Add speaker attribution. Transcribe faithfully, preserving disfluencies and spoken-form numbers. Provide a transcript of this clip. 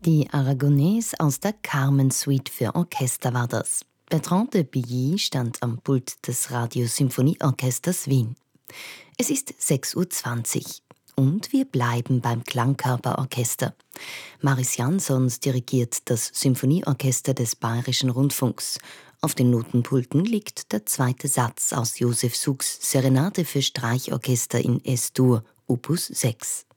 Speaker 1: Die Aragonese aus der Carmen-Suite für Orchester war das. Bertrand de Billy stand am Pult des Radiosymphonieorchesters Wien. Es ist sechs Uhr zwanzig und wir bleiben beim Klangkörperorchester. Maris Jansons dirigiert das Symphonieorchester des Bayerischen Rundfunks. Auf den Notenpulten liegt der zweite Satz aus Josef Suks Serenade für Streichorchester in Es-Dur, Opus sechs.